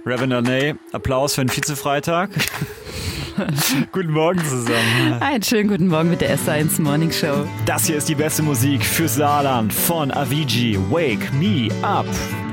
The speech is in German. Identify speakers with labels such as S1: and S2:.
S1: Reverend Ney, Applaus für den Vizefreitag. Guten Morgen zusammen.
S2: Einen schönen guten Morgen mit der S1 Morning Show.
S1: Das hier ist die beste Musik für Saarland von Avicii. Wake Me Up.